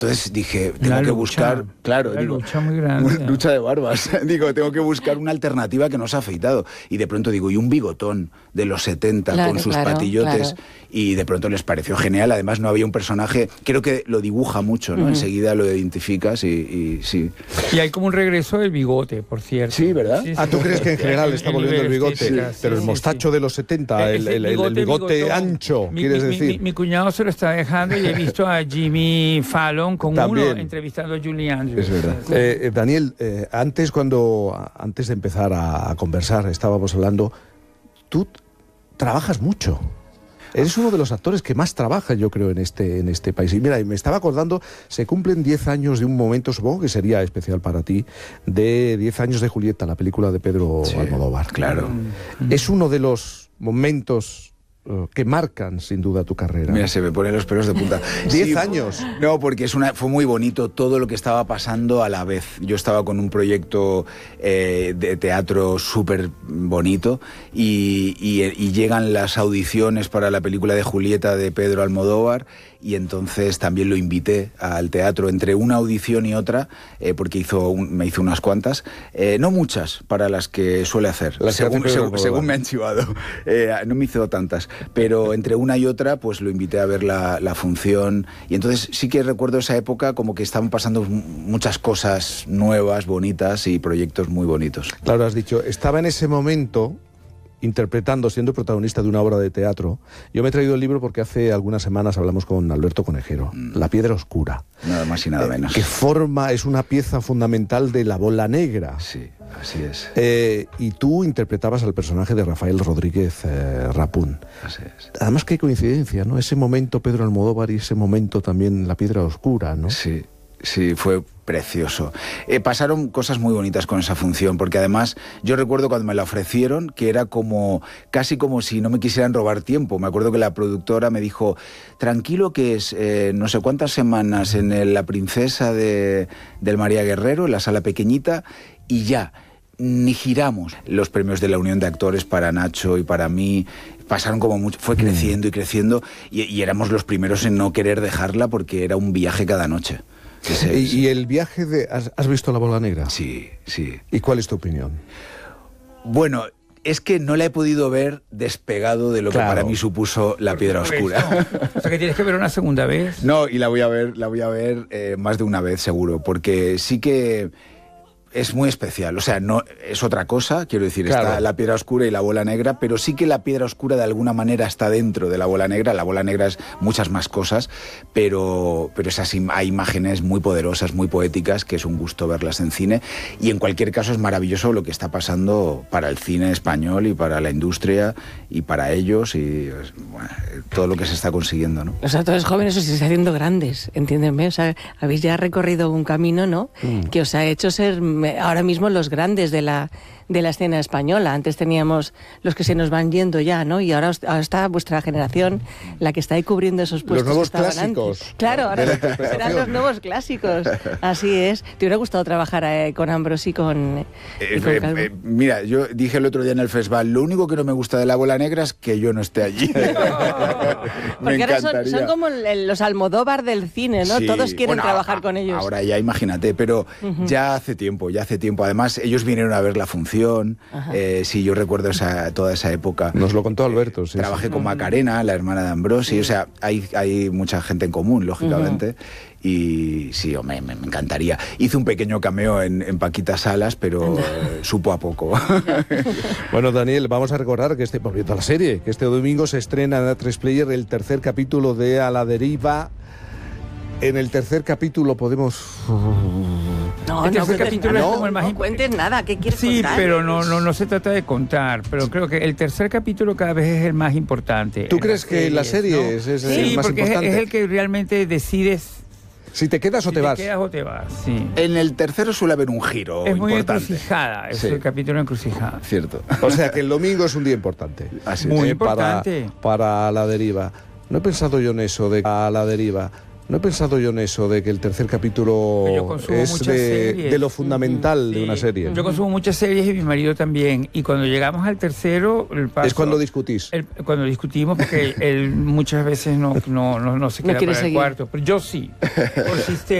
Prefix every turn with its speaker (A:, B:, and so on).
A: Entonces dije, tengo que buscar, claro,
B: una lucha muy grande.
A: Una lucha de barbas. Digo, tengo que buscar una alternativa que no se ha afeitado. Y de pronto digo, y un bigotón de los 70 con sus patillotes. Claro. Y de pronto les pareció genial. Además no había un personaje, creo que lo dibuja mucho, ¿no? Enseguida lo identificas y sí.
B: Y hay como un regreso del bigote, por cierto.
A: Sí, ¿verdad?
C: Sí, ¿tú crees que en general está volviendo el bigote? Sí, pero el mostacho de los 70, el bigote ancho, ¿quieres decir?
B: Mi cuñado se lo está dejando y he visto a Jimmy Fallon con uno entrevistando a Julie Andrews.
C: Es verdad. Daniel, antes de empezar a conversar, estábamos hablando, tú trabajas mucho. Eres uno de los actores que más trabaja, yo creo, en este país. Y mira, me estaba acordando, se cumplen 10 años de un momento, supongo que sería especial para ti, de 10 años de Julieta, la película de Pedro Almodóvar.
A: Claro.
C: Es uno de los momentos que marcan sin duda tu carrera.
A: Mira, se me ponen los pelos de punta.
C: 10 años.
A: No, porque fue muy bonito todo lo que estaba pasando a la vez. Yo estaba con un proyecto de teatro súper bonito y llegan las audiciones para la película de Julieta de Pedro Almodóvar y entonces también lo invité al teatro entre una audición y otra, porque me hizo unas cuantas, no muchas para las que suele hacer, según me han chivado. No me hizo tantas, pero entre una y otra pues lo invité a ver la función y entonces sí que recuerdo esa época como que estaban pasando muchas cosas nuevas, bonitas y proyectos muy bonitos.
C: Claro, has dicho, estaba en ese momento interpretando, siendo protagonista de una obra de teatro. Yo me he traído el libro porque hace algunas semanas hablamos con Alberto Conejero, La piedra oscura.
A: Nada más y nada menos.
C: Que es una pieza fundamental de La bola negra.
A: Sí, así es.
C: Y tú interpretabas al personaje de Rafael Rodríguez Rapún.
A: Así es.
C: Además, qué coincidencia, ¿no? Ese momento Pedro Almodóvar y ese momento también La piedra oscura, ¿no?
A: Sí. Sí, fue precioso. Pasaron cosas muy bonitas con esa función, porque además yo recuerdo cuando me la ofrecieron que era casi como si no me quisieran robar tiempo. Me acuerdo que la productora me dijo, tranquilo que es no sé cuántas semanas en La princesa del María Guerrero, en la sala pequeñita, y ya, ni giramos. Los premios de la Unión de Actores para Nacho y para mí pasaron como mucho, fue creciendo y creciendo, y éramos los primeros en no querer dejarla porque era un viaje cada noche.
C: ¿Y el viaje de... ¿Has visto La bola negra?
A: Sí, sí.
C: ¿Y cuál es tu opinión?
A: Bueno, es que no la he podido ver despegado de lo que para mí supuso La piedra oscura.
B: O sea, que tienes que ver una segunda vez.
A: No, y la voy a ver más de una vez seguro, porque sí que es muy especial, o sea, no es otra cosa, quiero decir, está La piedra oscura y La bola negra, pero sí que La piedra oscura de alguna manera está dentro de La bola negra. La bola negra es muchas más cosas, pero hay imágenes muy poderosas, muy poéticas, que es un gusto verlas en cine, y en cualquier caso es maravilloso lo que está pasando para el cine español y para la industria y para ellos y bueno, todo lo que se está consiguiendo, ¿no?
D: Los actores jóvenes os estáis haciendo grandes, entiéndeme, o sea, habéis ya recorrido un camino, ¿no? Que os ha hecho ser ahora mismo los grandes de la escena española. Antes teníamos los que se nos van yendo ya, ¿no? Y ahora está vuestra generación la que está ahí cubriendo esos puestos.
C: Los nuevos
D: que estaban
C: clásicos.
D: Antes. Claro, ahora serán los nuevos clásicos. Así es. ¿Te hubiera gustado trabajar con Ambrosi y con Calvo?
A: Mira, yo dije el otro día en el festival, lo único que no me gusta de La bola negra es que yo no esté allí.
D: Porque ahora son como los Almodóvar del cine, ¿no? Sí. Todos quieren trabajar con ellos.
A: Ahora ya imagínate, pero ya hace tiempo. Además, ellos vinieron a ver la función. Sí, yo recuerdo toda esa época.
C: Nos lo contó Alberto. Sí,
A: trabajé con Macarena, la hermana de Ambrosi. O sea, hay mucha gente en común, lógicamente. Y sí, me encantaría. Hice un pequeño cameo en Paquita Salas, pero supo a poco.
C: Bueno, Daniel, vamos a recordar que volviendo a la serie, que este domingo se estrena en A3 Player el tercer capítulo de A la deriva. En el tercer capítulo podemos...
B: No
D: cuentes nada, ¿qué quieres contar?
B: Sí, pero no se trata de contar, pero creo que el tercer capítulo cada vez es el más importante.
C: ¿Tú crees que la serie es el más importante? Sí,
B: porque es el que realmente decides
C: si te quedas o te vas.
B: Si te quedas o te vas, sí.
A: En el tercero suele haber un giro
B: es
A: importante.
B: Muy encrucijada, es el capítulo encrucijada.
A: Cierto.
C: O sea que el domingo es un día importante.
A: Así
B: muy importante.
C: Para la deriva. No he pensado yo en eso de A la deriva. No he pensado yo en eso, de que el tercer capítulo es de lo fundamental de una serie.
B: Yo consumo muchas series y mi marido también. Y cuando llegamos al tercero...
C: ¿Es cuando discutís?
B: Cuando discutimos, porque él muchas veces no se queda para el cuarto. Pero yo sí, por